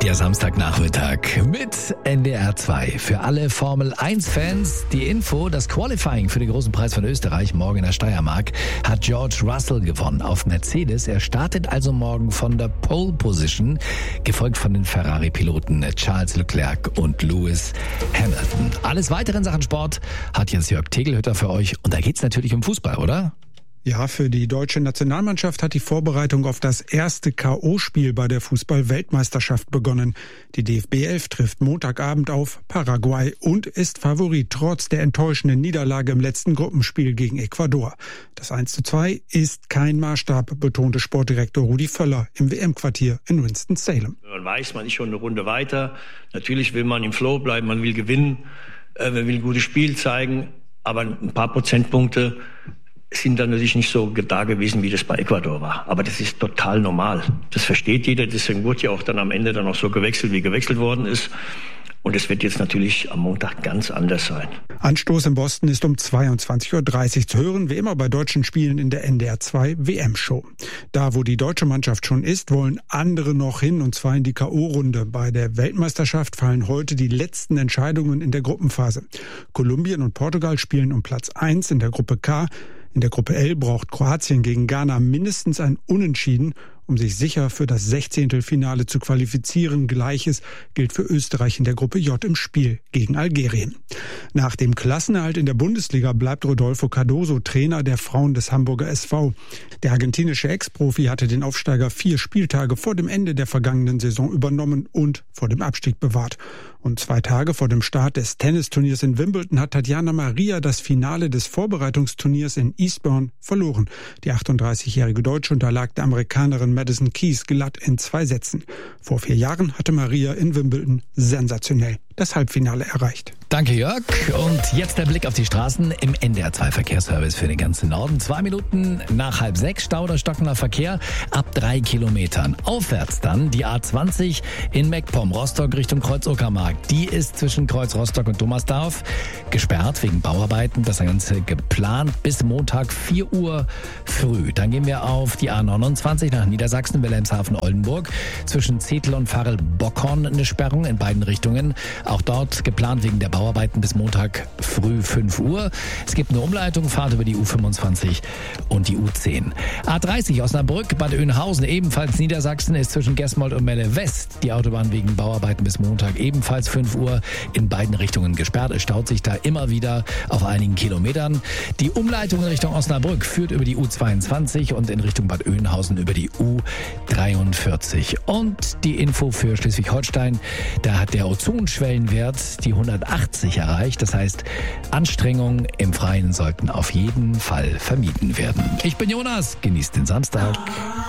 Der Samstagnachmittag mit NDR 2. Für alle Formel-1-Fans die Info, das Qualifying für den großen Preis von Österreich morgen in der Steiermark hat George Russell gewonnen auf Mercedes. Er startet also morgen von der Pole Position, gefolgt von den Ferrari-Piloten Charles Leclerc und Lewis Hamilton. Alles weitere in Sachen Sport hat jetzt Jörg Tegelhütter für euch. Und da geht's natürlich um Fußball, oder? Ja, für die deutsche Nationalmannschaft hat die Vorbereitung auf das erste K.O.-Spiel bei der Fußball-Weltmeisterschaft begonnen. Die DFB 11 trifft Montagabend auf Paraguay und ist Favorit trotz der enttäuschenden Niederlage im letzten Gruppenspiel gegen Ecuador. Das 1:2 ist kein Maßstab, betonte Sportdirektor Rudi Völler im WM-Quartier in Winston-Salem. Man weiß, man ist schon eine Runde weiter. Natürlich will man im Flow bleiben, man will gewinnen, man will ein gutes Spiel zeigen, aber ein paar Prozentpunkte sind dann natürlich nicht so da gewesen, wie das bei Ecuador war. Aber das ist total normal. Das versteht jeder. Deswegen wurde ja auch dann am Ende dann auch so gewechselt, wie gewechselt worden ist. Und es wird jetzt natürlich am Montag ganz anders sein. Anstoß in Boston ist um 22:30 Uhr zu hören, wie immer bei deutschen Spielen in der NDR 2 WM-Show. Da, wo die deutsche Mannschaft schon ist, wollen andere noch hin, und zwar in die K.O.-Runde. Bei der Weltmeisterschaft fallen heute die letzten Entscheidungen in der Gruppenphase. Kolumbien und Portugal spielen um Platz 1 in der Gruppe K. In der Gruppe L braucht Kroatien gegen Ghana mindestens ein Unentschieden, um sich sicher für das 16. Finale zu qualifizieren. Gleiches gilt für Österreich in der Gruppe J im Spiel gegen Algerien. Nach dem Klassenerhalt in der Bundesliga bleibt Rodolfo Cardoso Trainer der Frauen des Hamburger SV. Der argentinische Ex-Profi hatte den Aufsteiger 4 Spieltage vor dem Ende der vergangenen Saison übernommen und vor dem Abstieg bewahrt. Und 2 Tage vor dem Start des Tennisturniers in Wimbledon hat Tatjana Maria das Finale des Vorbereitungsturniers in Eastbourne verloren. Die 38-jährige Deutsche unterlag der Amerikanerin Madison Keys glatt in 2 Sätzen. Vor 4 Jahren hatte Maria in Wimbledon sensationell das Halbfinale erreicht. Danke, Jörg. Und jetzt der Blick auf die Straßen im NDR 2 Verkehrsservice für den ganzen Norden. 2 Minuten nach 5:30 Stau oder stockender Verkehr ab 3 Kilometern. Aufwärts dann die A20 in Meckpomm, Rostock Richtung Kreuz-Uckermark. Die ist zwischen Kreuz Rostock und Dommersdorf gesperrt wegen Bauarbeiten. Das Ganze geplant bis Montag 4 Uhr früh. Dann gehen wir auf die A29 nach Niedersachsen, Wilhelmshaven, Oldenburg. Zwischen Zetel und Farel-Bockhorn eine Sperrung in beiden Richtungen. Auch dort geplant wegen der Bauarbeiten bis Montag früh 5 Uhr. Es gibt eine Umleitung, Fahrt über die U25 und die U10. A30 Osnabrück, Bad Oeynhausen, ebenfalls Niedersachsen, ist zwischen Gesmold und Melle West die Autobahn wegen Bauarbeiten bis Montag ebenfalls 5 Uhr in beiden Richtungen gesperrt. Es staut sich da immer wieder auf einigen Kilometern. Die Umleitung in Richtung Osnabrück führt über die U22 und in Richtung Bad Oeynhausen über die U43. Und die Info für Schleswig-Holstein, da hat der Ozonschwellenwert die 180 erreicht. Das heißt, Anstrengungen im Freien sollten auf jeden Fall vermieden werden. Ich bin Jonas, genießt den Samstag.